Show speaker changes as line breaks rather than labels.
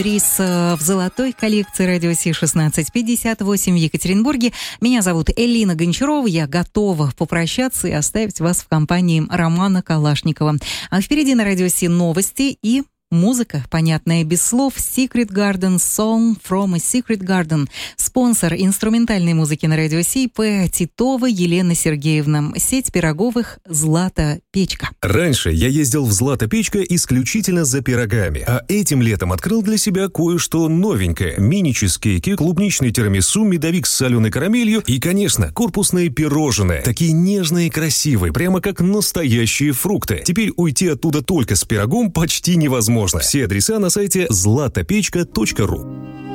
Рис в золотой коллекции радио Си-1658 в Екатеринбурге. Меня зовут Элина Гончарова. Я готова попрощаться и оставить вас в компании Романа Калашникова. А впереди на радио Си новости и музыка, понятная без слов. Secret Garden, Song from a Secret Garden. Спонсор инструментальной музыки на радио Си П. Титова Елена Сергеевна. Сеть пироговых «Злата Печка».
Раньше я ездил в «Злата Печка» исключительно за пирогами, а этим летом открыл для себя кое-что новенькое. Мини-чизкейки, клубничный тирамису, медовик с соленой карамелью и, конечно, корпусные пирожные. Такие нежные и красивые, прямо как настоящие фрукты. Теперь уйти оттуда только с пирогом почти невозможно. Все адреса на сайте zlatopechka.ru.